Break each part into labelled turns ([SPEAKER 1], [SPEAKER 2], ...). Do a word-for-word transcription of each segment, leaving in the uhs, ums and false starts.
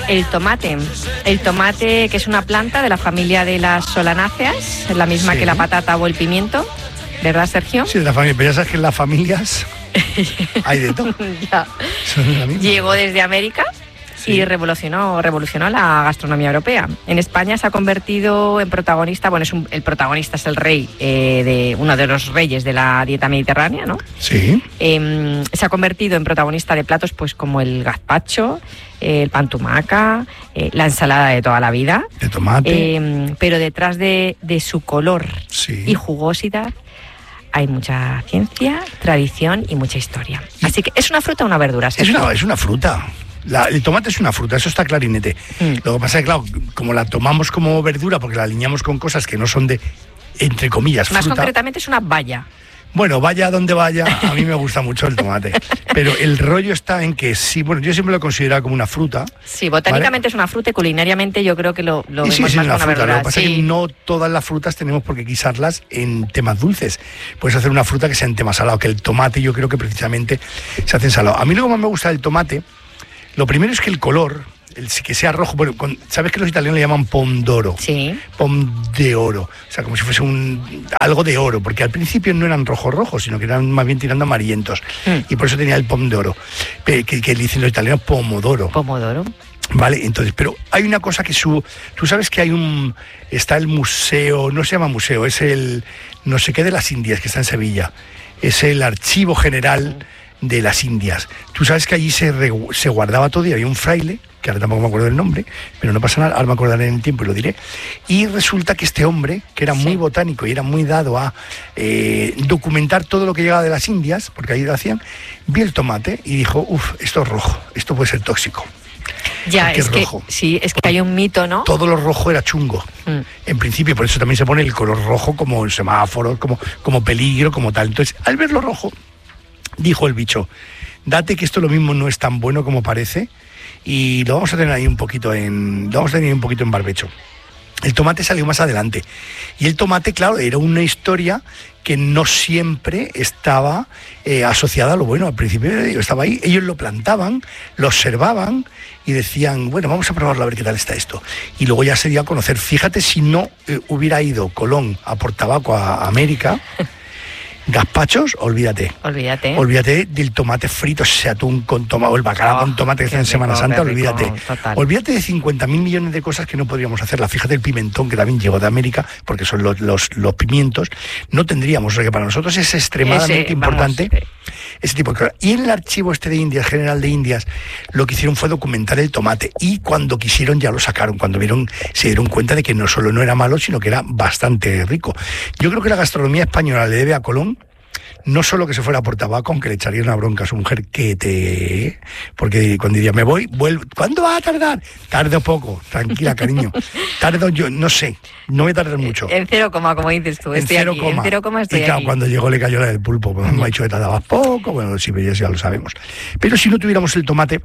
[SPEAKER 1] El tomate. El tomate, que es una planta de la familia de las solanáceas, es la misma sí. que la patata o el pimiento, ¿verdad, Sergio?
[SPEAKER 2] Sí, de la familia, pero ya sabes que en las familias hay de todo.
[SPEAKER 1] Ya. Llegó desde América. Sí. Y revolucionó, revolucionó la gastronomía europea. En España se ha convertido en protagonista, bueno, es un, el protagonista es el rey, eh, de uno de los reyes de la dieta mediterránea, ¿no?
[SPEAKER 2] Sí.
[SPEAKER 1] Eh, se ha convertido en protagonista de platos pues como el gazpacho, eh, el pan tumaca, eh, la ensalada de toda la vida.
[SPEAKER 2] De tomate.
[SPEAKER 1] Eh, pero detrás de, de su color
[SPEAKER 2] sí.
[SPEAKER 1] y jugosidad hay mucha ciencia, tradición y mucha historia. Así que, ¿es una fruta o una verdura?
[SPEAKER 2] Es una, es una fruta. La, el tomate es una fruta, eso está clarinete. Mm. Lo que pasa es que, claro, como la tomamos como verdura, porque la alineamos con cosas que no son de, entre comillas, fruta.
[SPEAKER 1] Más concretamente es una baya.
[SPEAKER 2] Bueno, vaya donde vaya, a mí me gusta mucho el tomate. Pero el rollo está en que sí, bueno, yo siempre lo he considerado como una fruta.
[SPEAKER 1] Sí, botánicamente, ¿vale? Es una fruta y culinariamente yo creo que lo, lo
[SPEAKER 2] y
[SPEAKER 1] vemos
[SPEAKER 2] sí, sí,
[SPEAKER 1] más
[SPEAKER 2] es una
[SPEAKER 1] como
[SPEAKER 2] fruta.
[SPEAKER 1] una verdura.
[SPEAKER 2] Lo que pasa
[SPEAKER 1] sí.
[SPEAKER 2] es que no todas las frutas tenemos por qué guisarlas en temas dulces. Puedes hacer una fruta que sea en tema salado, que el tomate yo creo que precisamente se hace en salado. A mí lo que más me gusta del tomate, lo primero es que el color, el, que sea rojo, bueno, con, ¿sabes que los italianos le llaman pomodoro?
[SPEAKER 1] Sí.
[SPEAKER 2] Pom de oro, o sea, como si fuese un algo de oro, porque al principio no eran rojos rojos, sino que eran más bien tirando amarillentos, mm. y por eso tenía el pom de oro, que, que, que dicen los italianos pomodoro.
[SPEAKER 1] Pomodoro.
[SPEAKER 2] Vale, entonces, pero hay una cosa que su... Tú sabes que hay un... Está el museo, no se llama museo, es el no sé qué de las Indias, que está en Sevilla, es el Archivo General... Mm. de las Indias. Tú sabes que allí se, re, se guardaba todo y había un fraile, que ahora tampoco me acuerdo del nombre, pero no pasa nada, ahora me acordaré en el tiempo y lo diré. Y resulta que este hombre, que era sí. muy botánico y era muy dado a eh, documentar todo lo que llegaba de las Indias, porque ahí lo hacían, vio el tomate y dijo, uff, esto es rojo, esto puede ser tóxico.
[SPEAKER 1] Ya, es,
[SPEAKER 2] es
[SPEAKER 1] que,
[SPEAKER 2] rojo.
[SPEAKER 1] Sí, es que hay un mito, ¿no?
[SPEAKER 2] Todo lo rojo era chungo, mm. en principio, por eso también se pone el color rojo como el semáforo, como, como peligro, como tal. Entonces, al verlo rojo, dijo el bicho, date que esto lo mismo no es tan bueno como parece y lo vamos a tener ahí un poquito en, lo vamos a tener un poquito en barbecho. El tomate salió más adelante y el tomate, claro, era una historia que no siempre estaba eh, asociada a lo bueno. Al principio estaba ahí, ellos lo plantaban, lo observaban y decían, bueno, vamos a probarlo a ver qué tal está esto. Y luego ya se dio a conocer. Fíjate si no eh, hubiera ido Colón a por tabaco a América... Gazpachos, olvídate.
[SPEAKER 1] Olvídate.
[SPEAKER 2] Olvídate del tomate frito, ese atún con tomate, o el bacalao oh, con tomate que hace en Semana
[SPEAKER 1] rico,
[SPEAKER 2] Santa,
[SPEAKER 1] rico,
[SPEAKER 2] olvídate.
[SPEAKER 1] Total.
[SPEAKER 2] Olvídate de cincuenta mil millones de cosas que no podríamos hacerla. Fíjate el pimentón, que también llegó de América, porque son los, los, los pimientos. No tendríamos, o sea que para nosotros es extremadamente ese, importante vamos, ese tipo de cosas. Y en el archivo este de Indias, General de Indias, lo que hicieron fue documentar el tomate. Y cuando quisieron ya lo sacaron, cuando vieron, se dieron cuenta de que no solo no era malo, sino que era bastante rico. Yo creo que la gastronomía española le debe a Colón no solo que se fuera por tabaco, aunque le echaría una bronca a su mujer, que te... Porque cuando diría, me voy, vuelvo... ¿Cuándo va a tardar? Tardo poco, tranquila, cariño. Tardo yo, no sé, no voy a tardar mucho.
[SPEAKER 1] En cero coma, como dices tú,
[SPEAKER 2] en
[SPEAKER 1] estoy
[SPEAKER 2] cero
[SPEAKER 1] aquí.
[SPEAKER 2] Coma.
[SPEAKER 1] En cero coma estoy
[SPEAKER 2] y claro,
[SPEAKER 1] aquí.
[SPEAKER 2] Cuando llegó le cayó la del pulpo, pues me ha dicho que tardaba poco, bueno, sí, ya lo sabemos. Pero si no tuviéramos el tomate,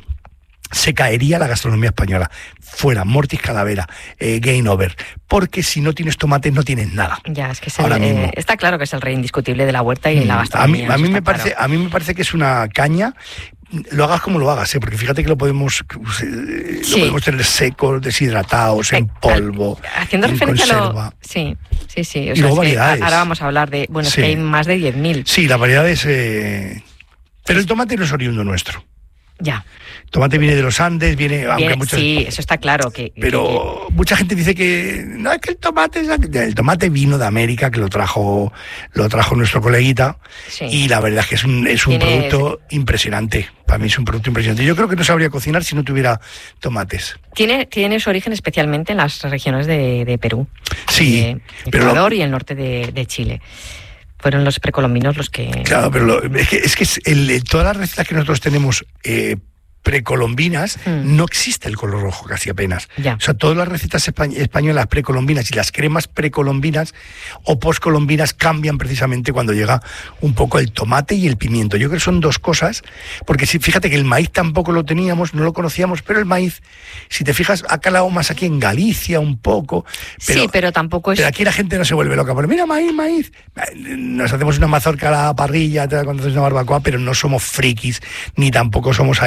[SPEAKER 2] se caería la gastronomía española. Fuera, mortis calavera, eh, game over. Porque si no tienes tomate, no tienes nada.
[SPEAKER 1] Ya, es que es el, eh, está claro que es el rey indiscutible de la huerta y mm, la gastronomía.
[SPEAKER 2] A mí, a mí me
[SPEAKER 1] claro.
[SPEAKER 2] parece, a mí me parece que es una caña. Lo hagas como lo hagas, ¿eh? Porque fíjate que lo podemos, eh, sí. lo podemos tener secos, deshidratados, en polvo,
[SPEAKER 1] haciendo
[SPEAKER 2] en
[SPEAKER 1] referencia
[SPEAKER 2] conserva.
[SPEAKER 1] A lo... Sí, sí, sí. O
[SPEAKER 2] y
[SPEAKER 1] sea,
[SPEAKER 2] luego
[SPEAKER 1] es
[SPEAKER 2] variedades.
[SPEAKER 1] Que ahora vamos a hablar de... Bueno,
[SPEAKER 2] sí.
[SPEAKER 1] es que hay más de diez mil.
[SPEAKER 2] Sí, la variedad es... Eh... Pero el tomate no es oriundo nuestro.
[SPEAKER 1] Ya.
[SPEAKER 2] Tomate viene de los Andes, viene...
[SPEAKER 1] viene
[SPEAKER 2] aunque muchos,
[SPEAKER 1] sí, eso está claro. Que,
[SPEAKER 2] pero
[SPEAKER 1] que, que...
[SPEAKER 2] mucha gente dice que no, es que el tomate es... El tomate vino de América, que lo trajo lo trajo nuestro coleguita, sí. y la verdad es que es un, es un
[SPEAKER 1] Tiene...
[SPEAKER 2] producto impresionante. Para mí es un producto impresionante. Yo creo que no sabría cocinar si no tuviera tomates.
[SPEAKER 1] Tiene, tiene su origen especialmente en las regiones de, de Perú,
[SPEAKER 2] sí,
[SPEAKER 1] de Ecuador lo... y el norte de, de Chile. Fueron los precolombinos los que...
[SPEAKER 2] Claro, pero lo, es que, es que el, todas las recetas que nosotros tenemos eh, precolombinas, mm. no existe el color rojo casi apenas.
[SPEAKER 1] Ya.
[SPEAKER 2] O sea, todas las recetas españolas precolombinas y las cremas precolombinas o postcolombinas cambian precisamente cuando llega un poco el tomate y el pimiento. Yo creo que son dos cosas, porque si, fíjate que el maíz tampoco lo teníamos, no lo conocíamos, pero el maíz, si te fijas, ha calado más aquí en Galicia un poco. Pero,
[SPEAKER 1] sí, pero tampoco es...
[SPEAKER 2] Pero aquí la gente no se vuelve loca. Pero mira, maíz, maíz. Nos hacemos una mazorca a la parrilla cuando haces una barbacoa, pero no somos frikis, ni tampoco somos ahí vigorosos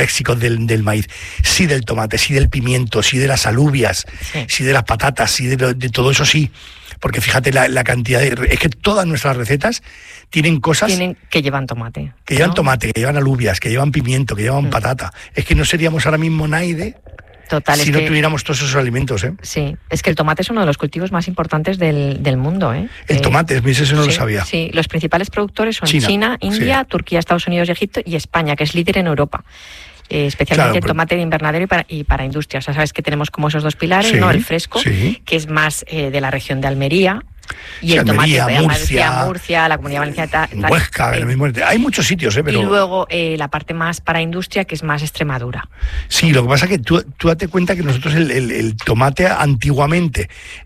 [SPEAKER 2] orexicos del, del maíz, sí del tomate, sí del pimiento, sí de las alubias, sí, sí de las patatas, sí de, de todo eso sí. Porque fíjate la, la cantidad de... Es que todas nuestras recetas tienen cosas...
[SPEAKER 1] Tienen que llevan tomate.
[SPEAKER 2] Que llevan ¿no? tomate, que llevan alubias, que llevan pimiento, que llevan mm. patata. Es que no seríamos ahora mismo nadie...
[SPEAKER 1] Total,
[SPEAKER 2] si
[SPEAKER 1] es
[SPEAKER 2] no
[SPEAKER 1] que,
[SPEAKER 2] tuviéramos todos esos alimentos, ¿eh?
[SPEAKER 1] Sí, es que el tomate es uno de los cultivos más importantes del, del mundo, ¿eh?
[SPEAKER 2] El eh, tomate, eso no
[SPEAKER 1] sí,
[SPEAKER 2] lo sabía.
[SPEAKER 1] Sí, los principales productores son China, China India, sí. Turquía, Estados Unidos, Egipto y España, que es líder en Europa. Eh, especialmente claro, el tomate de invernadero y para, y para industria. O sea, sabes que tenemos como esos dos pilares, sí, ¿no? El fresco, sí. que es más eh, de la región de Almería, y sí, el tomate
[SPEAKER 2] Almería,
[SPEAKER 1] de
[SPEAKER 2] Murcia,
[SPEAKER 1] Murcia, la Comunidad Valenciana,
[SPEAKER 2] en Huesca, eh, mismo, hay muchos sitios, ¿eh? Pero...
[SPEAKER 1] Y luego eh, la parte más para industria, que es más Extremadura.
[SPEAKER 2] Sí, lo que pasa es que tú, tú date cuenta que nosotros el, el, el tomate antiguamente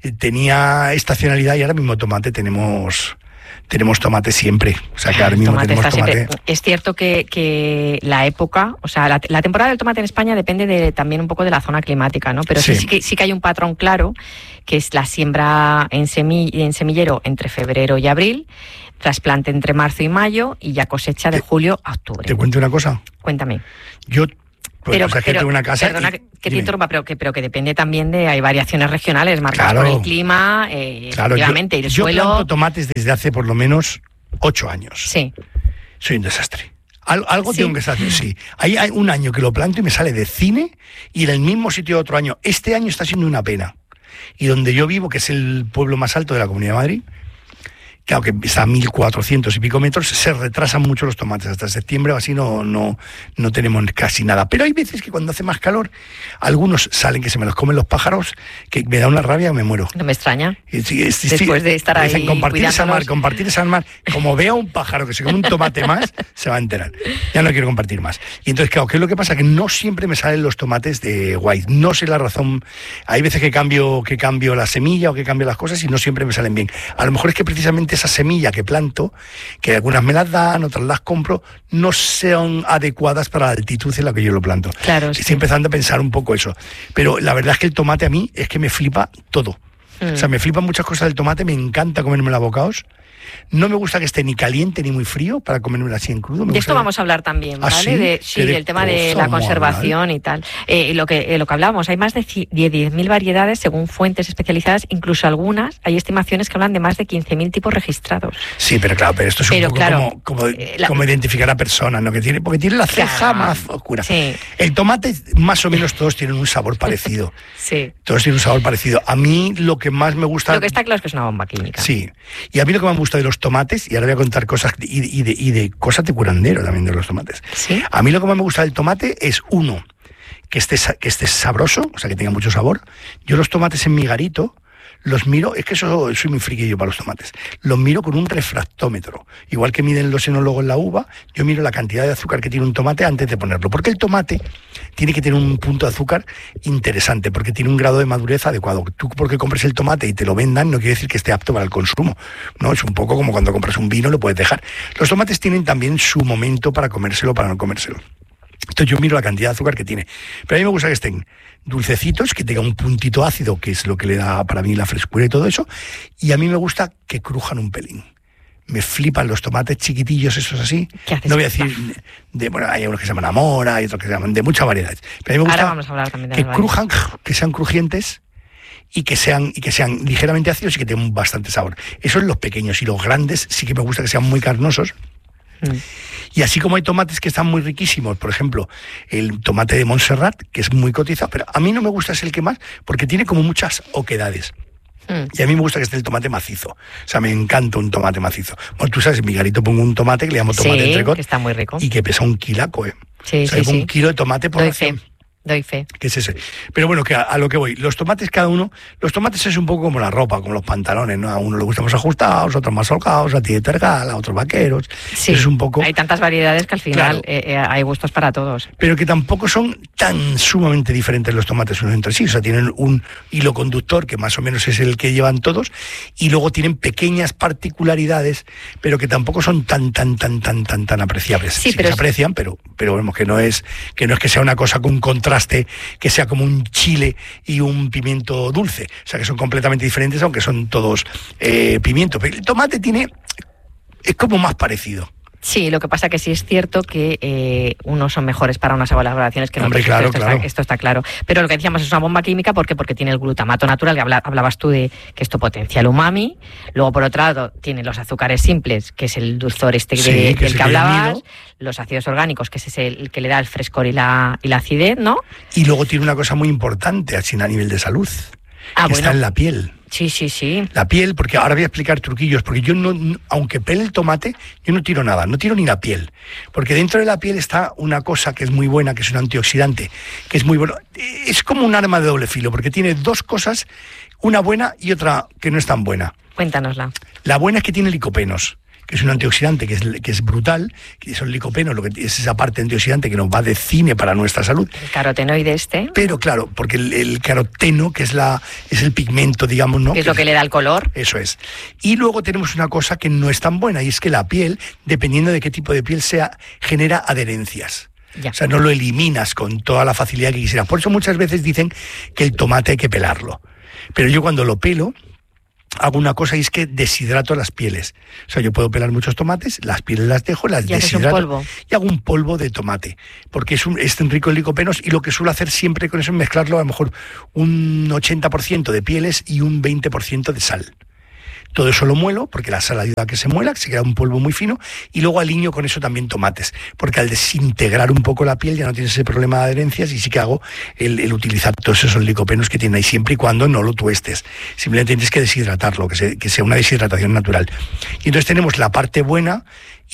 [SPEAKER 2] tenía estacionalidad y ahora mismo tomate tenemos... Tenemos tomate siempre, o sea que ahora mismo
[SPEAKER 1] tomate
[SPEAKER 2] tenemos tomate.
[SPEAKER 1] Siempre. Es cierto que, que la época, o sea, la, la temporada del tomate en España depende de, también un poco de la zona climática, ¿no? Pero sí, sí, sí, que, sí que hay un patrón claro, que es la siembra en, semi, en semillero entre febrero y abril, trasplante entre marzo y mayo y ya cosecha de te, julio a octubre.
[SPEAKER 2] ¿Te cuento una cosa?
[SPEAKER 1] Cuéntame.
[SPEAKER 2] Yo... Pues,
[SPEAKER 1] pero,
[SPEAKER 2] o sea,
[SPEAKER 1] pero
[SPEAKER 2] que una casa
[SPEAKER 1] perdona
[SPEAKER 2] y,
[SPEAKER 1] que te dime. interrumpa, pero que, pero que depende también de, hay variaciones regionales marcadas
[SPEAKER 2] claro,
[SPEAKER 1] por el clima, eh,
[SPEAKER 2] claro,
[SPEAKER 1] efectivamente,
[SPEAKER 2] yo,
[SPEAKER 1] el
[SPEAKER 2] yo
[SPEAKER 1] suelo...
[SPEAKER 2] Yo planto tomates desde hace por lo menos ocho años.
[SPEAKER 1] Sí.
[SPEAKER 2] Soy un desastre. Al, algo
[SPEAKER 1] ¿Sí?
[SPEAKER 2] tengo que hacer, sí. Hay, hay un año que lo planto y me sale de cine y en el mismo sitio otro año. Este año está siendo una pena. Y donde yo vivo, que es el pueblo más alto de la Comunidad de Madrid, claro que está a mil cuatrocientos y pico metros, se retrasan mucho los tomates. Hasta septiembre o así no, no, no tenemos casi nada. Pero hay veces que cuando hace más calor, algunos salen que se me los comen los pájaros, que me da una rabia, me muero.
[SPEAKER 1] No me extraña.
[SPEAKER 2] Sí, es, sí,
[SPEAKER 1] Después de estar ahí
[SPEAKER 2] dicen, compartir esa mar, compartir esa mar. Como vea un pájaro que se come un tomate más, se va a enterar. Ya no quiero compartir más. Y entonces, claro, ¿qué es lo que pasa? Que no siempre me salen los tomates de white. No sé la razón. Hay veces que cambio, que cambio la semilla o que cambio las cosas y no siempre me salen bien. A lo mejor es que precisamente esa semilla que planto, que algunas me las dan, otras las compro, no son adecuadas para la altitud en la que yo lo planto.
[SPEAKER 1] Claro,
[SPEAKER 2] Estoy
[SPEAKER 1] sí.
[SPEAKER 2] empezando a pensar un poco eso. Pero la verdad es que el tomate a mí es que me flipa todo. Mm. O sea, me flipan muchas cosas del tomate, me encanta comerme a bocados. No me gusta que esté ni caliente ni muy frío para comérmelo así en crudo. Me
[SPEAKER 1] de esto
[SPEAKER 2] gusta...
[SPEAKER 1] vamos a hablar también, ¿vale?
[SPEAKER 2] ¿Ah, sí?
[SPEAKER 1] De, sí,
[SPEAKER 2] de
[SPEAKER 1] del tema de la conservación moral. Y tal. Eh, lo que eh, lo que hablábamos, hay más de diez mil variedades según fuentes especializadas, incluso algunas, hay estimaciones que hablan de más de quince mil tipos registrados.
[SPEAKER 2] Sí, pero claro, pero esto es
[SPEAKER 1] pero
[SPEAKER 2] un poco
[SPEAKER 1] claro,
[SPEAKER 2] como, como,
[SPEAKER 1] eh, la...
[SPEAKER 2] como identificar a personas, ¿no? Que tiene, porque tiene la ceja claro. más oscura.
[SPEAKER 1] Sí.
[SPEAKER 2] El tomate, más o menos todos tienen un sabor parecido.
[SPEAKER 1] Sí.
[SPEAKER 2] Todos tienen un sabor parecido. A mí lo que más me gusta...
[SPEAKER 1] Lo que está claro es que es una bomba química.
[SPEAKER 2] Sí. Y a mí lo que más me gusta de los tomates, y ahora voy a contar cosas y, y, de, y de cosas de curandero también de los tomates.
[SPEAKER 1] ¿Sí?
[SPEAKER 2] A mí lo que más me gusta del tomate es, uno, que esté, que esté sabroso, o sea, que tenga mucho sabor. Yo los tomates en mi garito los miro, es que eso soy muy friki yo para los tomates, los miro con un refractómetro. Igual que miden los enólogos en la uva, yo miro la cantidad de azúcar que tiene un tomate antes de ponerlo. Porque el tomate tiene que tener un punto de azúcar interesante, porque tiene un grado de madurez adecuado. Tú porque compres el tomate y te lo vendan, no quiere decir que esté apto para el consumo. No, es un poco como cuando compras un vino, lo puedes dejar. Los tomates tienen también su momento para comérselo o para no comérselo. Entonces yo miro la cantidad de azúcar que tiene. Pero a mí me gusta que estén dulcecitos, que tenga un puntito ácido, que es lo que le da para mí la frescura y todo eso. Y a mí me gusta que crujan un pelín. Me flipan los tomates chiquitillos, esos así. No voy a decir, de, bueno, hay unos que se llaman amora, hay otros que se llaman de muchas variedades. Pero a mí me gusta
[SPEAKER 1] Ahora vamos a hablar también de
[SPEAKER 2] que crujan, que sean crujientes y que sean y que sean ligeramente ácidos y que tengan bastante sabor. Eso en los pequeños. Y los grandes sí que me gusta que sean muy carnosos. Mm. Y así como hay tomates que están muy riquísimos, por ejemplo, el tomate de Montserrat, que es muy cotizado, pero a mí no me gusta, es el que más, porque tiene como muchas oquedades. Mm. Y a mí me gusta que esté el tomate macizo. O sea, me encanta un tomate macizo. Bueno, tú sabes, en mi garito pongo un tomate que le llamo tomate
[SPEAKER 1] sí,
[SPEAKER 2] entrecot.
[SPEAKER 1] Que está muy rico.
[SPEAKER 2] Y que pesa un kilaco, ¿eh?
[SPEAKER 1] Sí,
[SPEAKER 2] o sea,
[SPEAKER 1] sí,
[SPEAKER 2] un
[SPEAKER 1] sí.
[SPEAKER 2] kilo de tomate por
[SPEAKER 1] Doy
[SPEAKER 2] ración.
[SPEAKER 1] fe. Doy fe.
[SPEAKER 2] ¿Qué es ese? Pero bueno, que a, a lo que voy. Los tomates cada uno... Los tomates es un poco como la ropa, como los pantalones, ¿no? A uno le gustan más ajustados, a otros más holgados, a ti de tergal, a otros vaqueros.
[SPEAKER 1] Sí,
[SPEAKER 2] es un poco...
[SPEAKER 1] hay tantas variedades que al final
[SPEAKER 2] claro,
[SPEAKER 1] eh, eh, hay gustos para todos.
[SPEAKER 2] Pero que tampoco son tan sumamente diferentes los tomates unos entre sí. O sea, tienen un hilo conductor que más o menos es el que llevan todos y luego tienen pequeñas particularidades, pero que tampoco son tan, tan, tan, tan, tan, tan apreciables.
[SPEAKER 1] Sí,
[SPEAKER 2] sí
[SPEAKER 1] pero
[SPEAKER 2] se
[SPEAKER 1] es...
[SPEAKER 2] aprecian, pero, pero vemos que no es que no es que sea una cosa con un contraste, que sea como un chile y un pimiento dulce. O sea, que son completamente diferentes, aunque son todos eh, pimientos. Pero el tomate tiene... es como más parecido.
[SPEAKER 1] Sí, lo que pasa que sí es cierto que eh, unos son mejores para unas elaboraciones que no
[SPEAKER 2] Hombre,
[SPEAKER 1] otros.
[SPEAKER 2] claro,
[SPEAKER 1] esto,
[SPEAKER 2] claro.
[SPEAKER 1] Está, esto está claro. Pero lo que decíamos es una bomba química, ¿por qué? Porque tiene el glutamato natural, que habla, hablabas tú de que esto potencia el umami. Luego, por otro lado, tiene los azúcares simples, que es el dulzor este
[SPEAKER 2] Sí,
[SPEAKER 1] de,
[SPEAKER 2] que
[SPEAKER 1] del
[SPEAKER 2] se
[SPEAKER 1] que
[SPEAKER 2] queda
[SPEAKER 1] hablabas.
[SPEAKER 2] unido.
[SPEAKER 1] Los ácidos orgánicos, que es el que le da el frescor y la, y la acidez, ¿no?
[SPEAKER 2] Y luego tiene una cosa muy importante, así a nivel de salud,
[SPEAKER 1] Ah,
[SPEAKER 2] que
[SPEAKER 1] bueno.
[SPEAKER 2] está en la piel.
[SPEAKER 1] Sí, sí, sí.
[SPEAKER 2] La piel, porque ahora voy a explicar truquillos, porque yo no, no- aunque pele el tomate, yo no tiro nada, no tiro ni la piel, porque dentro de la piel está una cosa que es muy buena, que es un antioxidante, que es muy bueno. Es como un arma de doble filo, porque tiene dos cosas, una buena y otra que no es tan buena.
[SPEAKER 1] Cuéntanosla.
[SPEAKER 2] La buena es que tiene licopenos, que es un antioxidante que es, que es brutal, que son licopenos, lo que es esa parte antioxidante que nos va de cine para nuestra salud.
[SPEAKER 1] El carotenoide este,
[SPEAKER 2] Pero claro, porque el, el caroteno, que es la es el pigmento, digamos, ¿no?
[SPEAKER 1] que es lo que le da el color.
[SPEAKER 2] Eso es. Y luego tenemos una cosa que no es tan buena, y es que la piel, dependiendo de qué tipo de piel sea, genera adherencias.
[SPEAKER 1] Ya.
[SPEAKER 2] O sea, no lo eliminas con toda la facilidad que quisieras. Por eso muchas veces dicen que el tomate hay que pelarlo. Pero yo cuando lo pelo, hago una cosa y es que deshidrato las pieles. O sea, yo puedo pelar muchos tomates, las pieles las dejo, las
[SPEAKER 1] Y haces un
[SPEAKER 2] deshidrato
[SPEAKER 1] polvo.
[SPEAKER 2] y hago un polvo de tomate, porque es, un, es rico en licopenos, y lo que suelo hacer siempre con eso es mezclarlo a lo mejor un ochenta por ciento de pieles y un veinte por ciento de sal. Todo eso lo muelo, porque la sal ayuda a que se muela, que se queda un polvo muy fino, y luego aliño con eso también tomates, porque al desintegrar un poco la piel ya no tienes ese problema de adherencias, y sí que hago el, el utilizar todos esos licopenos que tiene ahí, siempre y cuando no lo tuestes. Simplemente tienes que deshidratarlo, que, se, que sea una deshidratación natural. Y entonces tenemos la parte buena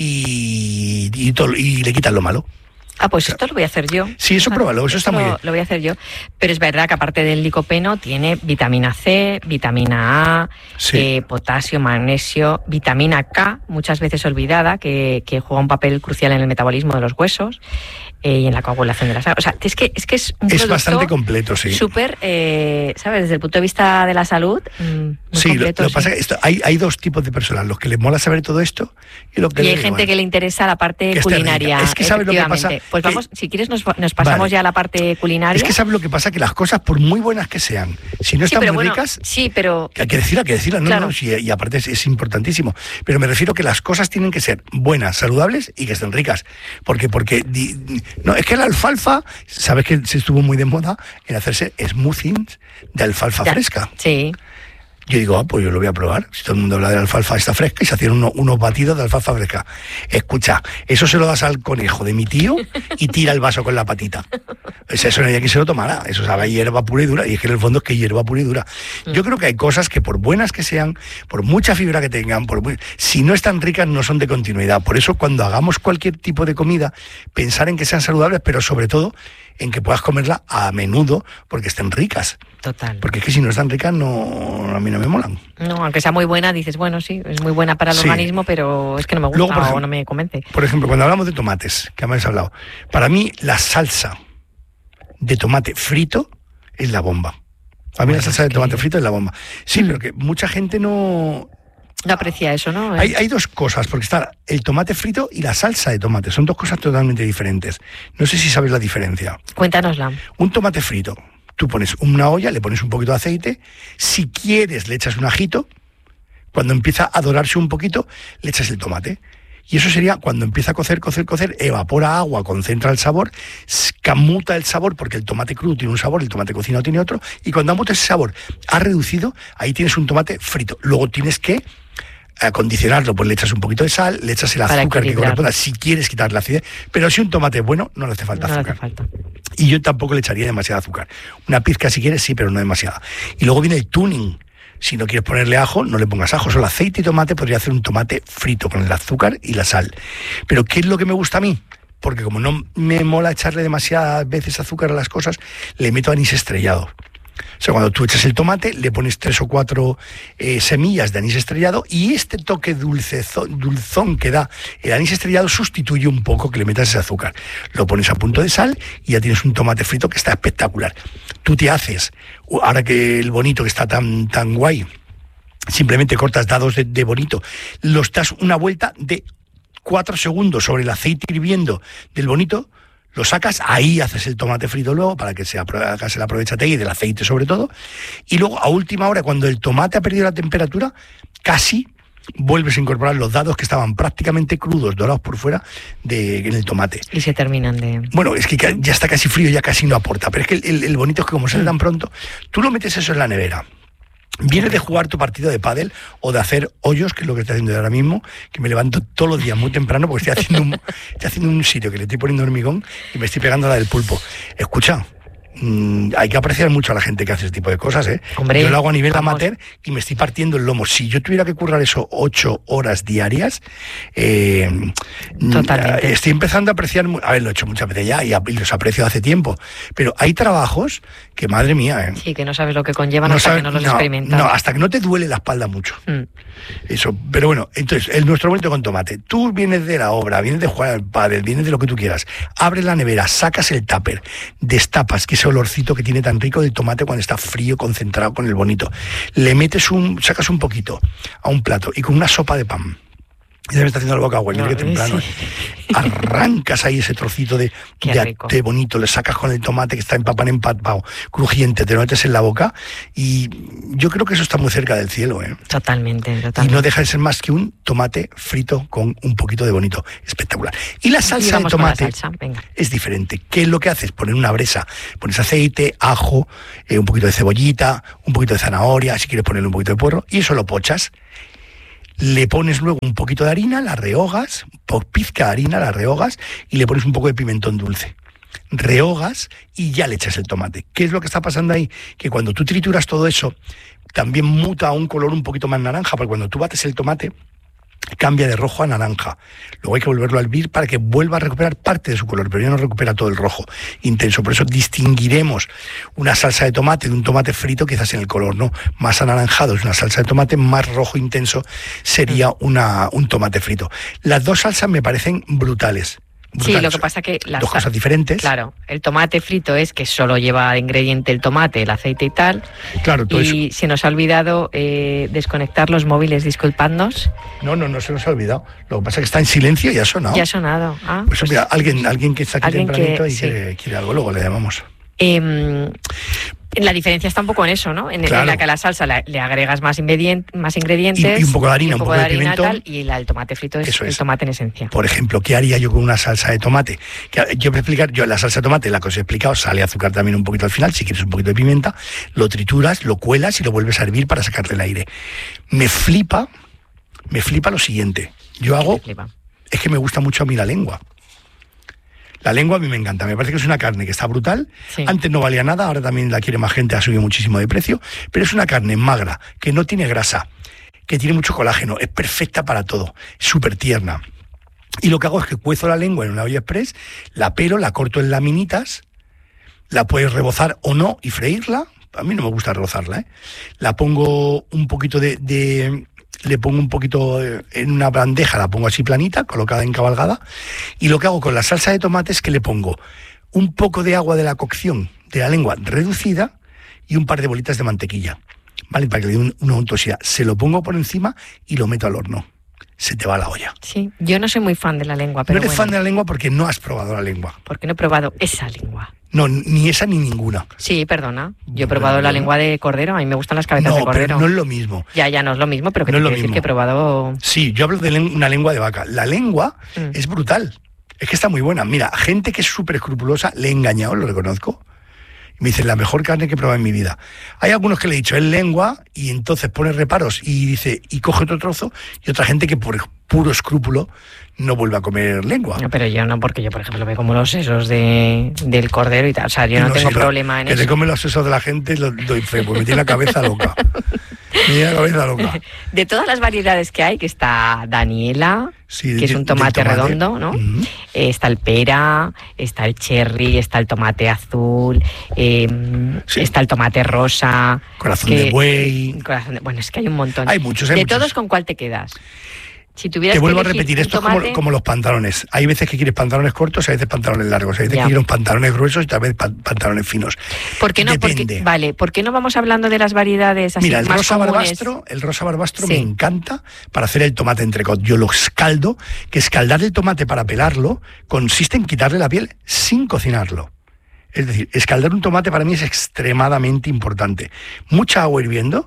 [SPEAKER 2] y, y, todo, y le quitas lo malo.
[SPEAKER 1] Ah, pues esto lo voy a hacer yo.
[SPEAKER 2] Sí, eso pruébalo, eso está
[SPEAKER 1] Esto
[SPEAKER 2] muy
[SPEAKER 1] lo,
[SPEAKER 2] bien.
[SPEAKER 1] Lo voy a hacer yo. Pero es verdad que aparte del licopeno tiene vitamina C, vitamina A,
[SPEAKER 2] Sí.
[SPEAKER 1] eh, potasio, magnesio, vitamina K, muchas veces olvidada, que, que juega un papel crucial en el metabolismo de los huesos eh, y en la coagulación de la sangre. O sea, es que es, que es un
[SPEAKER 2] Es
[SPEAKER 1] producto
[SPEAKER 2] bastante completo, sí.
[SPEAKER 1] súper, eh, ¿sabes? Desde el punto de vista de la salud, mm, muy
[SPEAKER 2] Sí, lo,
[SPEAKER 1] completo.
[SPEAKER 2] lo que
[SPEAKER 1] sí.
[SPEAKER 2] pasa es que esto, hay, hay dos tipos de personas, los que les mola saber todo esto y los que
[SPEAKER 1] Y
[SPEAKER 2] les
[SPEAKER 1] hay
[SPEAKER 2] da
[SPEAKER 1] gente
[SPEAKER 2] igual.
[SPEAKER 1] que le interesa la parte
[SPEAKER 2] Que esté
[SPEAKER 1] culinaria.
[SPEAKER 2] rica. Es que ¿sabes lo que
[SPEAKER 1] efectivamente.
[SPEAKER 2] pasa?
[SPEAKER 1] Pues
[SPEAKER 2] Que-
[SPEAKER 1] vamos, si quieres nos, nos pasamos
[SPEAKER 2] Vale.
[SPEAKER 1] ya a la parte culinaria.
[SPEAKER 2] Es que sabes lo que pasa, que las cosas, por muy buenas que sean, si no
[SPEAKER 1] Sí,
[SPEAKER 2] están
[SPEAKER 1] pero
[SPEAKER 2] muy
[SPEAKER 1] bueno,
[SPEAKER 2] ricas,
[SPEAKER 1] sí, pero
[SPEAKER 2] que hay que decirla, hay que decirla, no,
[SPEAKER 1] Claro.
[SPEAKER 2] no, sí, y aparte es, es importantísimo. Pero me refiero que las cosas tienen que ser buenas, saludables y que estén ricas. Porque, porque, di- no, es que la alfalfa, sabes que se estuvo muy de moda en hacerse smoothies de alfalfa
[SPEAKER 1] Ya.
[SPEAKER 2] fresca.
[SPEAKER 1] Sí.
[SPEAKER 2] Yo digo, ah, pues yo lo voy a probar. Si todo el mundo habla de la alfalfa esta fresca, y se hacían uno- unos batidos de alfalfa fresca. Escucha, eso se lo das al conejo de mi tío y tira el vaso con la patita. Pues eso no hay quien se lo tomara. Eso sabe a hierba pura y dura. Y es que en el fondo es que hierba pura y dura. Yo creo que hay cosas que, por buenas que sean, por mucha fibra que tengan, por muy- si no están ricas, no son de continuidad. Por eso, cuando hagamos cualquier tipo de comida, pensar en que sean saludables, pero sobre todo en que puedas comerla a menudo porque estén ricas.
[SPEAKER 1] Total.
[SPEAKER 2] Porque es que si no están ricas, no, a mí no me molan.
[SPEAKER 1] No, aunque sea muy buena, dices, bueno, sí, es muy buena para el
[SPEAKER 2] Sí.
[SPEAKER 1] organismo, pero es que no me gusta
[SPEAKER 2] Luego, por
[SPEAKER 1] o
[SPEAKER 2] ejemplo-
[SPEAKER 1] no me convence.
[SPEAKER 2] Por ejemplo, cuando hablamos de tomates, que habéis hablado, para mí la salsa de tomate frito es la bomba. Para mí
[SPEAKER 1] Bueno,
[SPEAKER 2] la salsa
[SPEAKER 1] es
[SPEAKER 2] de tomate
[SPEAKER 1] que-
[SPEAKER 2] frito es la bomba. Sí,
[SPEAKER 1] Mm.
[SPEAKER 2] pero que mucha gente no...
[SPEAKER 1] No aprecia eso, ¿no?
[SPEAKER 2] Hay, hay dos cosas, porque está el tomate frito y la salsa de tomate. Son dos cosas totalmente diferentes. No sé si sabes la diferencia.
[SPEAKER 1] Cuéntanosla.
[SPEAKER 2] Un tomate frito, tú pones una olla, le pones un poquito de aceite, si quieres le echas un ajito, cuando empieza a dorarse un poquito, le echas el tomate. Y eso sería cuando empieza a cocer, cocer, cocer, evapora agua, concentra el sabor, camuta el sabor, porque el tomate crudo tiene un sabor, el tomate cocinado tiene otro, y cuando amuta ese sabor ha reducido, ahí tienes un tomate frito. Luego tienes que acondicionarlo, pues le echas un poquito de sal, le echas el
[SPEAKER 1] Para
[SPEAKER 2] azúcar que
[SPEAKER 1] equilibrar.
[SPEAKER 2] corresponda, si quieres quitar la acidez, pero si un tomate es bueno, no le hace falta
[SPEAKER 1] No le
[SPEAKER 2] azúcar.
[SPEAKER 1] hace falta.
[SPEAKER 2] Y yo tampoco le echaría demasiada azúcar. Una pizca si quieres, sí, pero no demasiada. Y luego viene el tuning. Si no quieres ponerle ajo, no le pongas ajo. Solo aceite y tomate, podría hacer un tomate frito con el azúcar y la sal. Pero ¿qué es lo que me gusta a mí? Porque como no me mola echarle demasiadas veces azúcar a las cosas, le meto anís estrellado. O sea, cuando tú echas el tomate, le pones tres o cuatro eh, semillas de anís estrellado, y este toque dulcezón, dulzón que da el anís estrellado sustituye un poco que le metas ese azúcar. Lo pones a punto de sal y ya tienes un tomate frito que está espectacular. Tú te haces, ahora que el bonito que está tan, tan guay, simplemente cortas dados de, de bonito, los das una vuelta de cuatro segundos sobre el aceite hirviendo del bonito, lo sacas, ahí haces el tomate frito luego para que se hagas el aprovechate y del aceite sobre todo, y luego a última hora, cuando el tomate ha perdido la temperatura, casi vuelves a incorporar los dados que estaban prácticamente crudos, dorados por fuera, de, en el tomate.
[SPEAKER 1] Y se terminan de...
[SPEAKER 2] Bueno, es que ya está casi frío, ya casi no aporta, pero es que el, el, el bonito es que como sale tan pronto, tú lo metes eso en la nevera. Vienes de jugar tu partido de pádel o de hacer hoyos, que es lo que estoy haciendo ahora mismo, que me levanto todos los días muy temprano porque estoy haciendo un, estoy haciendo un sitio que le estoy poniendo hormigón y me estoy pegando la del pulpo. Escucha, mmm, hay que apreciar mucho a la gente que hace ese tipo de cosas, ¿eh?
[SPEAKER 1] Hombre,
[SPEAKER 2] yo lo hago a nivel
[SPEAKER 1] vamos.
[SPEAKER 2] amateur y me estoy partiendo el lomo. Si yo tuviera que currar eso ocho horas diarias, eh,
[SPEAKER 1] Totalmente.
[SPEAKER 2] estoy empezando a apreciar, a ver, lo he hecho muchas veces ya y, a, y los aprecio hace tiempo, pero hay trabajos que, madre mía, ¿eh?
[SPEAKER 1] Sí, que no sabes lo que conllevan
[SPEAKER 2] No
[SPEAKER 1] hasta
[SPEAKER 2] sabe-
[SPEAKER 1] que no los
[SPEAKER 2] no,
[SPEAKER 1] experimentas.
[SPEAKER 2] No, hasta que no te duele la espalda mucho.
[SPEAKER 1] Mm.
[SPEAKER 2] Eso, pero bueno, entonces, el nuestro momento con tomate. Tú vienes de la obra, vienes de jugar al pádel, vienes de lo que tú quieras. Abres la nevera, sacas el tupper, destapas, que ese olorcito que tiene tan rico del tomate cuando está frío, concentrado con el bonito. Le metes un, sacas un poquito a un plato y con una sopa de pan. Ya me está haciendo la boca agua, mira
[SPEAKER 1] No,
[SPEAKER 2] que temprano.
[SPEAKER 1] sí.
[SPEAKER 2] ¿eh? Arrancas ahí ese trocito de,
[SPEAKER 1] Qué
[SPEAKER 2] de
[SPEAKER 1] rico.
[SPEAKER 2] ate bonito, le sacas con el tomate que está empapado, empapado, crujiente, te lo metes en la boca y yo creo que eso está muy cerca del cielo, ¿eh?
[SPEAKER 1] Totalmente,
[SPEAKER 2] Y
[SPEAKER 1] totalmente.
[SPEAKER 2] no deja de ser más que un tomate frito con un poquito de bonito. Espectacular. Y la
[SPEAKER 1] Y
[SPEAKER 2] salsa de
[SPEAKER 1] vamos con la
[SPEAKER 2] tomate
[SPEAKER 1] salsa, venga.
[SPEAKER 2] es diferente. ¿Qué es lo que haces? Poner una bresa, pones aceite, ajo, eh, un poquito de cebollita, un poquito de zanahoria, si quieres ponerle un poquito de puerro, y eso lo pochas. Le pones luego un poquito de harina, la rehogas, por pizca de harina, la rehogas, y le pones un poco de pimentón dulce. Rehogas y ya le echas el tomate. ¿Qué es lo que está pasando ahí? Que cuando tú trituras todo eso, también muta a un color un poquito más naranja, porque cuando tú bates el tomate, cambia de rojo a naranja. Luego hay que volverlo a hervir para que vuelva a recuperar parte de su color, pero ya no recupera todo el rojo intenso. Por eso distinguiremos una salsa de tomate de un tomate frito quizás en el color, ¿no? Más anaranjado es una salsa de tomate, más rojo intenso sería una, un tomate frito. Las dos salsas me parecen brutales.
[SPEAKER 1] Sí,
[SPEAKER 2] brutales.
[SPEAKER 1] lo que pasa que las
[SPEAKER 2] Dos
[SPEAKER 1] sa-
[SPEAKER 2] cosas diferentes.
[SPEAKER 1] Claro, el tomate frito es que solo lleva de ingrediente el tomate, el aceite y tal.
[SPEAKER 2] Claro, todo
[SPEAKER 1] Y
[SPEAKER 2] eso.
[SPEAKER 1] se nos ha olvidado eh, desconectar los móviles, disculpadnos.
[SPEAKER 2] No, no, no se nos ha olvidado. Lo que pasa es que está en silencio y ha sonado.
[SPEAKER 1] Ya ha sonado. Ah,
[SPEAKER 2] Pues,
[SPEAKER 1] pues,
[SPEAKER 2] mira, alguien, alguien que está aquí
[SPEAKER 1] alguien
[SPEAKER 2] tempranito
[SPEAKER 1] que-
[SPEAKER 2] y
[SPEAKER 1] sí.
[SPEAKER 2] quiere, quiere algo, luego le llamamos.
[SPEAKER 1] eh, la diferencia está un poco en eso, ¿no? En, en
[SPEAKER 2] Claro.
[SPEAKER 1] la que a la salsa la- le agregas más, ingrediente, más ingredientes.
[SPEAKER 2] Y- y un poco de harina,
[SPEAKER 1] y
[SPEAKER 2] un poco de
[SPEAKER 1] harina y
[SPEAKER 2] pimentón.
[SPEAKER 1] tal, y la, el tomate frito es,
[SPEAKER 2] Eso
[SPEAKER 1] el
[SPEAKER 2] es.
[SPEAKER 1] tomate en esencia.
[SPEAKER 2] Por ejemplo, ¿qué haría yo con una salsa de tomate? Que, yo voy a explicar, yo la salsa de tomate, la que os he explicado, sale azúcar también un poquito al final, si quieres un poquito de pimienta, lo trituras, lo cuelas y lo vuelves a hervir para sacarle el aire. Me flipa, me flipa lo siguiente. Yo hago,
[SPEAKER 1] Me flipa.
[SPEAKER 2] es que me gusta mucho a mí la lengua. La lengua a mí me encanta, me parece que es una carne que está brutal.
[SPEAKER 1] Sí.
[SPEAKER 2] Antes no valía nada, ahora también la quiere más gente, ha subido muchísimo de precio, pero es una carne magra, que no tiene grasa, que tiene mucho colágeno, es perfecta para todo, es súper tierna. Y lo que hago es que cuezo la lengua en una olla express, la pelo, la corto en laminitas, la puedes rebozar o no y freírla. A mí no me gusta rebozarla, ¿eh? La pongo un poquito de, de... Le pongo un poquito eh, en una bandeja, la pongo así planita, colocada en cabalgada. Y lo que hago con la salsa de tomate es que le pongo un poco de agua de la cocción de la lengua reducida y un par de bolitas de mantequilla, ¿vale? Para que le dé un- una untuosidad. Se lo pongo por encima y lo meto al horno. Se te va la olla.
[SPEAKER 1] Sí, yo no soy muy fan de la lengua, pero
[SPEAKER 2] no eres
[SPEAKER 1] bueno,
[SPEAKER 2] fan de la lengua porque no has probado la lengua.
[SPEAKER 1] porque no he probado esa lengua.
[SPEAKER 2] No, ni esa ni ninguna.
[SPEAKER 1] Sí, perdona. Yo he
[SPEAKER 2] Bueno,
[SPEAKER 1] probado la
[SPEAKER 2] bueno.
[SPEAKER 1] lengua de cordero. A mí me gustan las cabezas
[SPEAKER 2] No,
[SPEAKER 1] de cordero.
[SPEAKER 2] pero no es lo mismo.
[SPEAKER 1] Ya, ya no es lo mismo, pero que
[SPEAKER 2] No
[SPEAKER 1] te
[SPEAKER 2] es lo
[SPEAKER 1] quiero decir
[SPEAKER 2] mismo.
[SPEAKER 1] que he probado.
[SPEAKER 2] Sí, yo hablo de len- una lengua de vaca. La lengua
[SPEAKER 1] Mm.
[SPEAKER 2] es brutal. Es que está muy buena. Mira, gente que es súper escrupulosa, le he engañado, lo reconozco. Y me dicen, la mejor carne que he probado en mi vida. Hay algunos que le he dicho, es lengua, y entonces pone reparos y dice, y coge otro trozo, y otra gente que por puro escrúpulo no vuelve a comer lengua.
[SPEAKER 1] No, pero yo no, porque yo, por ejemplo, me como los sesos de, del cordero y tal. O sea, yo no,
[SPEAKER 2] No,
[SPEAKER 1] tengo
[SPEAKER 2] si lo-
[SPEAKER 1] problema en
[SPEAKER 2] que
[SPEAKER 1] eso.
[SPEAKER 2] se come los sesos de la gente, lo doy fe, porque me tiene la cabeza loca. Me tiene la cabeza loca.
[SPEAKER 1] De todas las variedades que hay, que está Daniela,
[SPEAKER 2] Sí,
[SPEAKER 1] que es
[SPEAKER 2] de-
[SPEAKER 1] un
[SPEAKER 2] del
[SPEAKER 1] tomate,
[SPEAKER 2] tomate.
[SPEAKER 1] redondo, ¿no?
[SPEAKER 2] Ujú.
[SPEAKER 1] Eh, está el pera, está el cherry, está el tomate azul, eh,
[SPEAKER 2] Sí.
[SPEAKER 1] está el tomate rosa.
[SPEAKER 2] Corazón
[SPEAKER 1] que-
[SPEAKER 2] de buey.
[SPEAKER 1] corazón de- bueno, es que hay un montón.
[SPEAKER 2] Hay muchos, hay
[SPEAKER 1] de
[SPEAKER 2] muchos.
[SPEAKER 1] todos, ¿con cuál te quedas? Si tuvieras
[SPEAKER 2] Te
[SPEAKER 1] que
[SPEAKER 2] vuelvo a
[SPEAKER 1] elegir
[SPEAKER 2] repetir,
[SPEAKER 1] un
[SPEAKER 2] esto es como,
[SPEAKER 1] tomate-
[SPEAKER 2] como los pantalones. Hay veces que quieres pantalones cortos, hay veces pantalones largos, hay veces
[SPEAKER 1] Ya.
[SPEAKER 2] que quieres pantalones gruesos y tal vez pan- pantalones finos.
[SPEAKER 1] ¿Por qué no? Porque,
[SPEAKER 2] Depende.
[SPEAKER 1] vale, ¿por qué no vamos hablando de las variedades así
[SPEAKER 2] Mira, el
[SPEAKER 1] más
[SPEAKER 2] rosa
[SPEAKER 1] comunes?
[SPEAKER 2] barbastro, el rosa barbastro
[SPEAKER 1] Sí.
[SPEAKER 2] me encanta para hacer el tomate entrecot. Yo lo escaldo, que escaldar el tomate para pelarlo consiste en quitarle la piel sin cocinarlo. Es decir, escaldar un tomate para mí es extremadamente importante. Mucha agua hirviendo,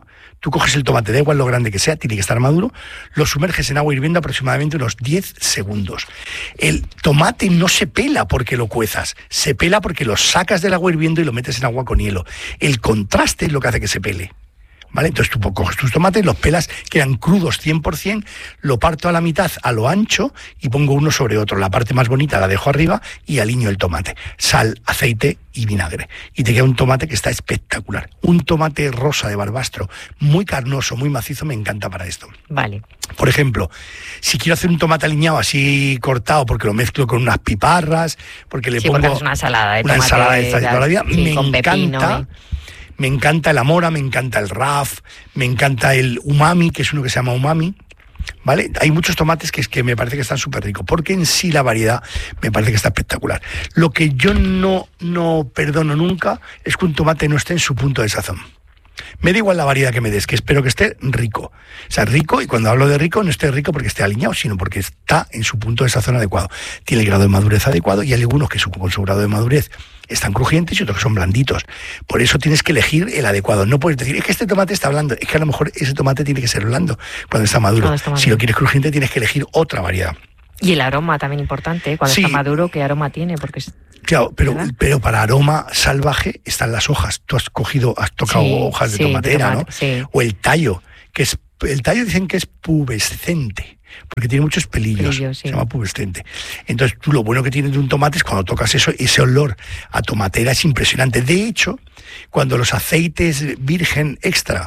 [SPEAKER 2] tú coges el tomate, da igual lo grande que sea, tiene que estar maduro, lo sumerges en agua hirviendo aproximadamente unos diez segundos. El tomate no se pela porque lo cuezas, se pela porque lo sacas del agua hirviendo y lo metes en agua con hielo. El contraste es lo que hace que se pele. ¿Vale? Entonces tú coges tus tomates, los pelas, quedan crudos cien por ciento, lo parto a la mitad a lo ancho y pongo uno sobre otro. La parte más bonita la dejo arriba y aliño el tomate. Sal, aceite y vinagre. Y te queda un tomate que está espectacular. Un tomate rosa de Barbastro, muy carnoso, muy macizo, me encanta para esto.
[SPEAKER 1] Vale.
[SPEAKER 2] Por ejemplo, si quiero hacer un tomate aliñado así cortado, porque lo mezclo con unas piparras, porque le
[SPEAKER 1] sí,
[SPEAKER 2] pongo
[SPEAKER 1] porque es una ensalada de
[SPEAKER 2] una
[SPEAKER 1] tomate,
[SPEAKER 2] ensalada de, de toda la vida,
[SPEAKER 1] sí,
[SPEAKER 2] me
[SPEAKER 1] con
[SPEAKER 2] encanta...
[SPEAKER 1] pepino, ¿eh?
[SPEAKER 2] Me encanta el amora, me encanta el raf, me encanta el umami, que es uno que se llama umami, ¿vale? Hay muchos tomates que, es que me parece que están súper ricos, porque en sí la variedad me parece que está espectacular. Lo que yo no, no perdono nunca es que un tomate no esté en su punto de sazón. Me da igual la variedad que me des, que espero que esté rico. O sea, rico, y cuando hablo de rico, no esté rico porque esté aliñado, sino porque está en su punto de sazón adecuado. Tiene el grado de madurez adecuado, y hay algunos que con su grado de madurez están crujientes y otros que son blanditos. Por eso tienes que elegir el adecuado. No puedes decir, es que este tomate está blando. Es que a lo mejor ese tomate tiene que ser blando cuando está maduro. Cuando está maduro. Si lo quieres crujiente, tienes que elegir otra variedad.
[SPEAKER 1] Y el aroma también importante, ¿eh? Cuando sí. está maduro, ¿qué aroma tiene? Porque es...
[SPEAKER 2] Claro, pero, pero para aroma salvaje están las hojas. Tú has cogido, has tocado sí, hojas de sí, tomatera, de tomate, ¿no? Sí. O el tallo, que es, el tallo dicen que es pubescente, porque tiene muchos pelillos, Pelillo, sí. se llama pubescente. Entonces, tú lo bueno que tienes de un tomate es cuando tocas eso, ese olor a tomatera es impresionante. De hecho, cuando los aceites virgen extra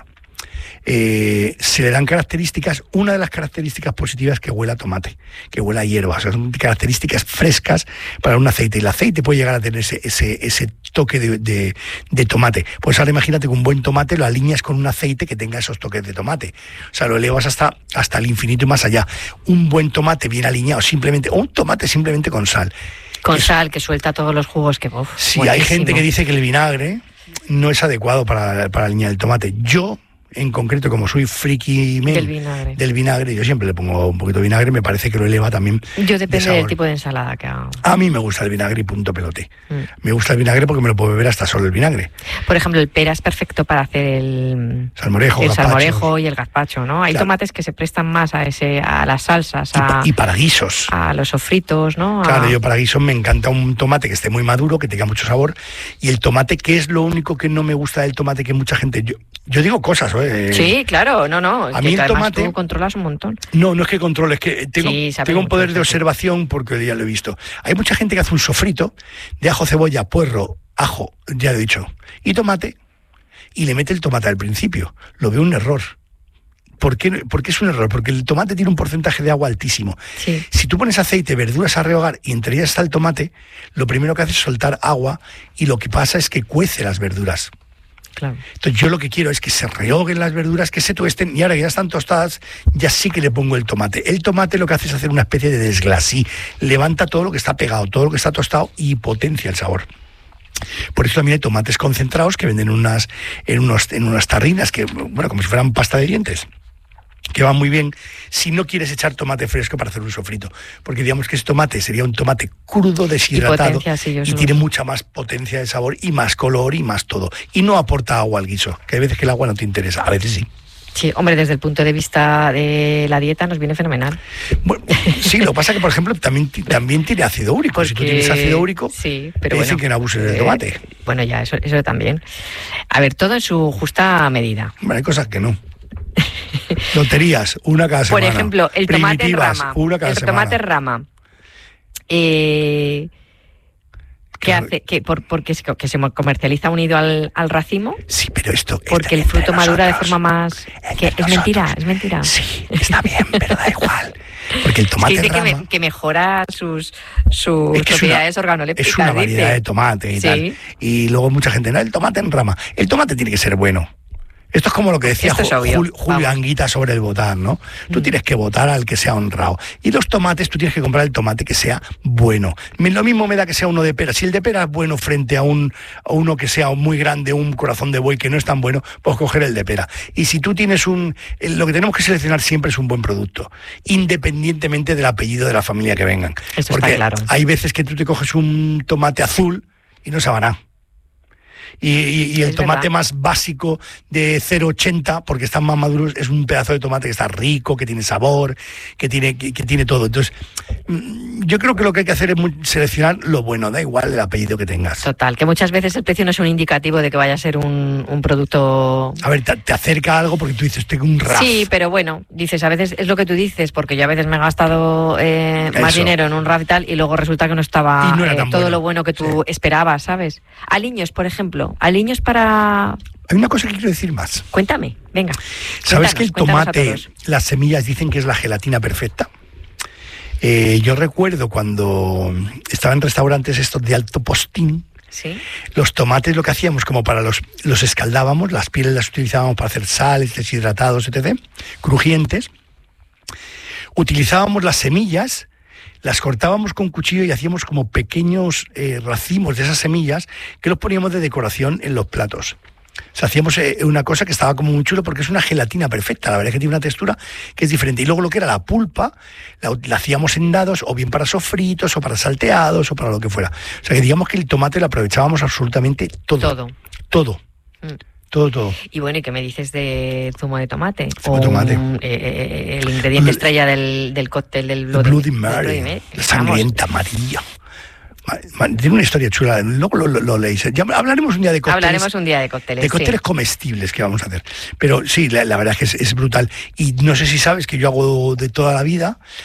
[SPEAKER 2] Eh, se le dan características, una de las características positivas es que huela a tomate, que huela a hierba, o sea, son características frescas para un aceite, y el aceite puede llegar a tener ese, ese, ese toque de, de, de tomate. Pues ahora imagínate que un buen tomate lo alineas con un aceite que tenga esos toques de tomate, o sea, lo elevas hasta, hasta el infinito y más allá. Un buen tomate bien alineado, simplemente, o un tomate simplemente con sal.
[SPEAKER 1] Con es, sal, que suelta todos los jugos que... Uf,
[SPEAKER 2] sí, buenísimo. Hay gente que dice que el vinagre no es adecuado para, para alinear el tomate. Yo... en concreto, como soy friki men
[SPEAKER 1] del vinagre.
[SPEAKER 2] del vinagre, yo siempre le pongo un poquito de vinagre, me parece que lo eleva también.
[SPEAKER 1] Yo depende
[SPEAKER 2] de
[SPEAKER 1] del tipo de ensalada que haga.
[SPEAKER 2] A mí me gusta el vinagre y punto pelote. Mm. Me gusta el vinagre porque me lo puedo beber hasta solo el vinagre.
[SPEAKER 1] Por ejemplo, el pera es perfecto para hacer el
[SPEAKER 2] salmorejo,
[SPEAKER 1] el salmorejo y el gazpacho, ¿no? Hay claro. tomates que se prestan más a ese a las salsas, a,
[SPEAKER 2] y, y para guisos.
[SPEAKER 1] A los sofritos, ¿no? A...
[SPEAKER 2] Claro, yo para guisos me encanta un tomate que esté muy maduro, que tenga mucho sabor, y el tomate, que es lo único que no me gusta del tomate, que mucha gente... Yo, yo digo cosas, ¿eh?
[SPEAKER 1] Sí, claro. Claro, no, no.
[SPEAKER 2] A mí el tomate...
[SPEAKER 1] tú controlas un montón.
[SPEAKER 2] No, no es que controle, es que tengo, sí, tengo un poder de observación porque ya lo he visto. Hay mucha gente que hace un sofrito de ajo, cebolla, puerro, ajo, ya lo he dicho, y tomate, y le mete el tomate al principio. Lo veo un error. ¿Por qué, ¿Por qué es un error? Porque el tomate tiene un porcentaje de agua altísimo. Sí. Si tú pones aceite, verduras a rehogar y entre ellas está el tomate, lo primero que hace es soltar agua, y lo que pasa es que cuece las verduras.
[SPEAKER 1] Claro.
[SPEAKER 2] Entonces yo lo que quiero es que se rehoguen las verduras, que se tuesten, y ahora que ya están tostadas, ya sí que le pongo el tomate. El tomate lo que hace es hacer una especie de desglasí, levanta todo lo que está pegado, todo lo que está tostado, y potencia el sabor. Por eso también hay tomates concentrados que venden en unas, en unos, en unas tarrinas, que, bueno, como si fueran pasta de dientes, que van muy bien si no quieres echar tomate fresco para hacer un sofrito, porque digamos que ese tomate sería un tomate crudo, deshidratado, y, potencia, sí, y tiene mucha más potencia de sabor y más color y más todo, y no aporta agua al guiso, que hay veces que el agua no te interesa, a veces sí.
[SPEAKER 1] Sí, hombre, desde el punto de vista de la dieta nos viene fenomenal.
[SPEAKER 2] Bueno, sí, lo que pasa es que, por ejemplo, también, también tiene ácido úrico. Porque, si tú tienes ácido úrico,
[SPEAKER 1] sí, pero
[SPEAKER 2] te dicen
[SPEAKER 1] bueno,
[SPEAKER 2] que no abuses del tomate.
[SPEAKER 1] Eh, bueno, ya, eso, eso también. A ver, todo en su justa medida.
[SPEAKER 2] Bueno, hay cosas que no. Loterías, una cada semana.
[SPEAKER 1] Por ejemplo, el tomate rama.
[SPEAKER 2] Una cada
[SPEAKER 1] el
[SPEAKER 2] semana.
[SPEAKER 1] tomate rama. Eh... ¿Qué claro. hace? ¿Qué, por, porque se, que se comercializa unido al, al racimo?
[SPEAKER 2] Sí, pero esto...
[SPEAKER 1] Porque el fruto madura de forma más... Que es mentira, es mentira.
[SPEAKER 2] Sí, está bien, pero da igual. Porque el tomate
[SPEAKER 1] es que dice
[SPEAKER 2] rama...
[SPEAKER 1] que, me, que mejora sus, sus es que propiedades
[SPEAKER 2] es una,
[SPEAKER 1] organolépticas.
[SPEAKER 2] Es una
[SPEAKER 1] dice.
[SPEAKER 2] variedad de tomate y sí. tal. Y luego mucha gente, no, el tomate en rama. El tomate tiene que ser bueno. Esto es como lo que decía Julio, Julio Anguita sobre el votar, ¿no? Tú tienes que votar al que sea honrado. Y los tomates, tú tienes que comprar el tomate que sea bueno. Lo mismo me da que sea uno de pera. Si el de pera es bueno frente a, un, a uno que sea muy grande, un corazón de buey que no es tan bueno, pues coger el de pera. Y si tú tienes un... Lo que tenemos que seleccionar siempre es un buen producto, independientemente del apellido de la familia que vengan.
[SPEAKER 1] Eso
[SPEAKER 2] Porque
[SPEAKER 1] está claro.
[SPEAKER 2] Hay veces que tú te coges un tomate azul y no sabe nada. Y, y, y el
[SPEAKER 1] Es
[SPEAKER 2] tomate
[SPEAKER 1] verdad.
[SPEAKER 2] más básico de cero coma ochenta, porque están más maduros, es un pedazo de tomate que está rico, que tiene sabor, que tiene, que, que tiene todo. Entonces, mm, yo creo que lo que hay que hacer es muy- seleccionar lo bueno, da igual el apellido que tengas.
[SPEAKER 1] Total, que muchas veces el precio no es un indicativo de que vaya a ser un, un producto...
[SPEAKER 2] A ver, te, te acerca algo porque tú dices, tengo un R A F.
[SPEAKER 1] Sí, pero bueno, dices, a veces es lo que tú dices, porque yo a veces me he gastado eh, más
[SPEAKER 2] Eso.
[SPEAKER 1] dinero en un R A F y tal, y luego resulta que no estaba
[SPEAKER 2] Y no era
[SPEAKER 1] eh,
[SPEAKER 2] tan
[SPEAKER 1] todo
[SPEAKER 2] bueno.
[SPEAKER 1] lo bueno que tú
[SPEAKER 2] Sí.
[SPEAKER 1] esperabas, ¿sabes? Aliños, por ejemplo, aliños para...
[SPEAKER 2] Hay una cosa que quiero decir más.
[SPEAKER 1] Cuéntame, venga.
[SPEAKER 2] ¿Sabes
[SPEAKER 1] cuéntanos,
[SPEAKER 2] que el
[SPEAKER 1] cuéntanos a
[SPEAKER 2] tomate,
[SPEAKER 1] todos.
[SPEAKER 2] las semillas dicen que es la gelatina perfecta? Eh, yo recuerdo cuando estaba en restaurantes estos de alto postín,
[SPEAKER 1] Sí,
[SPEAKER 2] los tomates lo que hacíamos como para los, los escaldábamos, las pieles las utilizábamos para hacer sales, deshidratados, etcétera, crujientes. Utilizábamos las semillas, las cortábamos con cuchillo y hacíamos como pequeños eh, racimos de esas semillas que los poníamos de decoración en los platos. O sea, hacíamos eh, una cosa que estaba como muy chulo porque es una gelatina perfecta. La verdad es que tiene una textura que es diferente. Y luego lo que era la pulpa, la, la hacíamos en dados o bien para sofritos o para salteados o para lo que fuera. O sea, que digamos que el tomate lo aprovechábamos absolutamente todo.
[SPEAKER 1] todo.
[SPEAKER 2] Todo.
[SPEAKER 1] Mm.
[SPEAKER 2] Todo, todo.
[SPEAKER 1] Y bueno, ¿y qué me dices de zumo de tomate?
[SPEAKER 2] Zumo de tomate.
[SPEAKER 1] Un, eh, eh, el ingrediente
[SPEAKER 2] Bl-
[SPEAKER 1] estrella del, del cóctel del
[SPEAKER 2] El
[SPEAKER 1] Bloody,
[SPEAKER 2] Bloody
[SPEAKER 1] del
[SPEAKER 2] Mary,
[SPEAKER 1] Bloody Mary.
[SPEAKER 2] la sangrienta amarilla. Ma- ma- Tiene una historia chula, luego lo, lo, lo leéis. Ya hablaremos un día de cócteles.
[SPEAKER 1] Hablaremos un día de cócteles.
[SPEAKER 2] De cócteles
[SPEAKER 1] sí.
[SPEAKER 2] comestibles que vamos a hacer. Pero sí, la, la verdad es que es, es brutal. Y no sé si sabes que yo hago de toda la vida,